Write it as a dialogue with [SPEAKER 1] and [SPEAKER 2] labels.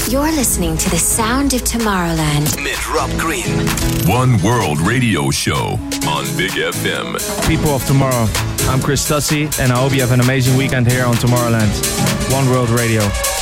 [SPEAKER 1] You're listening to the sound of Tomorrowland.
[SPEAKER 2] Mit Rob Green. One World Radio Show on Big FM.
[SPEAKER 3] People of tomorrow, I'm Chris Stussy, and I hope you have an amazing weekend here on Tomorrowland. One World Radio.